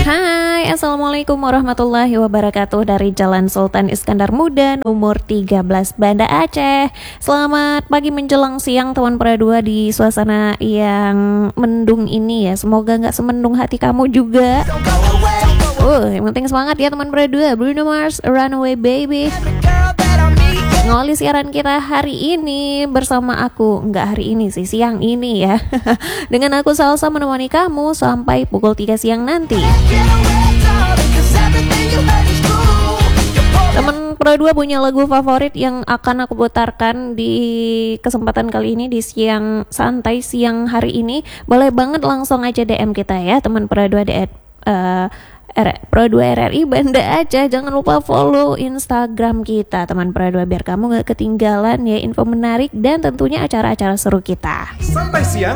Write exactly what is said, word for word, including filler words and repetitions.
Hai, Assalamualaikum warahmatullahi wabarakatuh. Dari Jalan Sultan Iskandar Muda nomor tiga belas Banda Aceh. Selamat pagi menjelang siang teman Pera dua di suasana yang mendung ini ya. Semoga gak semendung hati kamu juga. Uh, yang penting semangat ya teman Pera dua. Bruno Mars, Runaway Baby. Ngawali siaran kita hari ini bersama aku, enggak hari ini sih, siang ini ya. Dengan aku Salsa menemani kamu sampai pukul tiga siang nanti. Teman Pro dua punya lagu favorit yang akan aku putarkan di kesempatan kali ini di siang santai siang hari ini. Boleh banget langsung aja D M kita ya, teman Pro dua D uh, Pro dua R R I Banda Aceh. Jangan lupa follow Instagram kita teman Pro dua biar kamu gak ketinggalan ya info menarik dan tentunya acara-acara seru kita. Sampai siang